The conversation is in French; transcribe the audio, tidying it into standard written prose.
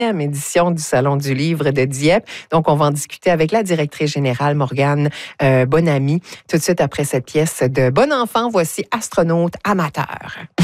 édition du Salon du livre de Dieppe. Donc, on va en discuter avec la directrice générale, Morgane Bonamy, tout de suite après cette pièce de bon enfant. Voici Astronaute amateur.